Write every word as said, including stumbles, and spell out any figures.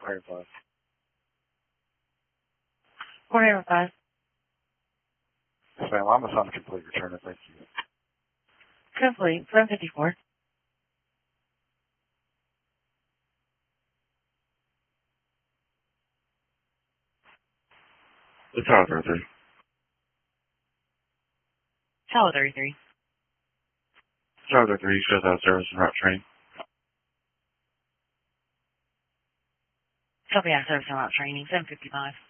Higher five. four Higher five. Yes, ma'am. I'm assigned to complete return it. Thank you. Complete. seven fifty-four. The Tower thirty-three. Tower thirty-three. Tower thirty-three shows out of service and route training. Copy out service and route training. seven fifty-five.